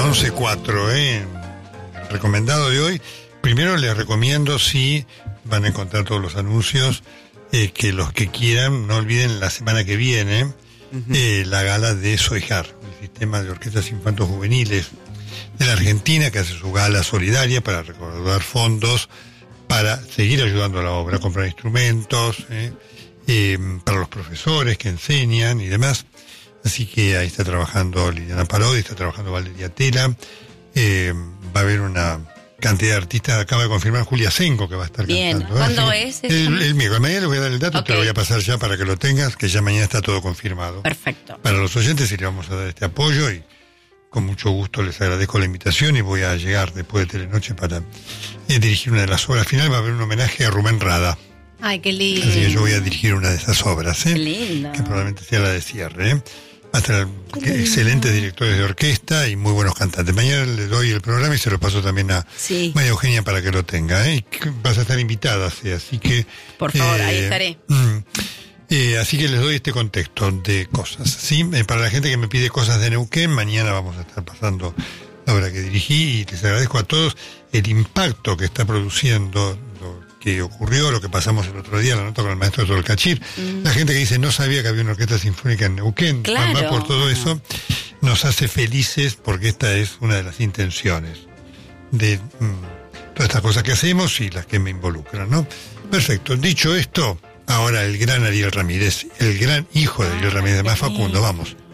11:04, recomendado de hoy. Primero les recomiendo, si van a encontrar todos los anuncios, que los que quieran no olviden la semana que viene la gala de SOIJAR, el Sistema de Orquestas Infantos Juveniles de la Argentina, que hace su gala solidaria para recaudar fondos para seguir ayudando a la obra, comprar instrumentos, para los profesores que enseñan y demás. Así que ahí está trabajando Liliana Parodi, está trabajando Valeria Tela, va a haber una cantidad de artistas. Acaba de confirmar Julia Senko que va a estar cantando. ¿Cuándo es? El miércoles. Mañana les voy a dar el dato, te lo voy a pasar ya para que lo tengas, que ya mañana está todo confirmado. Perfecto. Para los oyentes, y les vamos a dar este apoyo, y con mucho gusto les agradezco la invitación, y voy a llegar después de Telenoche para dirigir una de las obras finales. Va a haber un homenaje a Rubén Rada. Ay, qué lindo. Así que yo voy a dirigir una de esas obras, Qué lindo. que probablemente sea la de cierre, Va a estar excelentes directores de orquesta y muy buenos cantantes. Mañana le doy el programa y se lo paso también a María Eugenia para que lo tenga. Y vas a estar invitada, así que... Por favor, ahí estaré. Así que les doy este contexto de cosas. ¿Sí? Para la gente que me pide cosas de Neuquén, mañana vamos a estar pasando la obra que dirigí, y les agradezco a todos el impacto que está produciendo que ocurrió, lo que pasamos el otro día, la nota con el maestro Tolcachir. La gente que dice no sabía que había una orquesta sinfónica en Neuquén. Claro. Además, por todo eso nos hace felices, porque esta es una de las intenciones de todas estas cosas que hacemos y las que me involucran, ¿no? Perfecto. Dicho esto, ahora el gran Ariel Ramírez, el gran hijo de Ariel Ramírez, más Facundo, vamos.